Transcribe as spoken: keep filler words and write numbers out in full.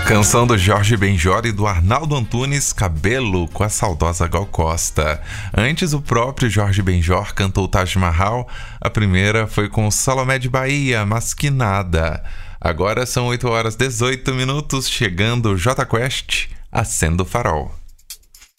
Canção do Jorge Benjor e do Arnaldo Antunes, Cabelo, com a saudosa Gal Costa. Antes, o próprio Jorge Benjor cantou Taj Mahal. A primeira foi com Salomé de Bahia, Mas Que Nada. Agora são oito horas e dezoito minutos, chegando o J Quest, Acenda o Farol.